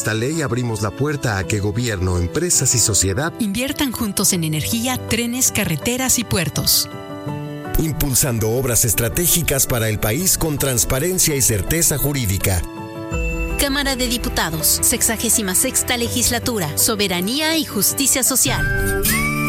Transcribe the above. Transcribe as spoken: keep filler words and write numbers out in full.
esta ley abrimos la puerta a que gobierno, empresas y sociedad inviertan juntos en energía, trenes, carreteras y puertos. Impulsando obras estratégicas para el país con transparencia y certeza jurídica. Cámara de Diputados, sexagésima sexta legislatura, Soberanía y Justicia Social.